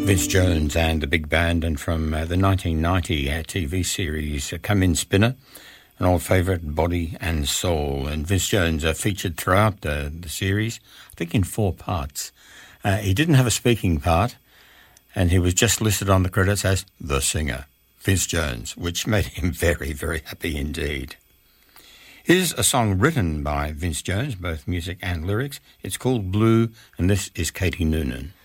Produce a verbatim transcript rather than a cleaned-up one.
Vince Jones and the Big Band, and from uh, the nineteen ninety uh, T V series uh, Come In Spinner, an old favourite, Body and Soul. And Vince Jones uh, featured throughout the, the series, I think in four parts. Uh, he didn't have a speaking part, and he was just listed on the credits as the singer, Vince Jones, which made him very, very happy indeed. Here's a song written by Vince Jones, both music and lyrics. It's called Blue, and this is Katie Noonan.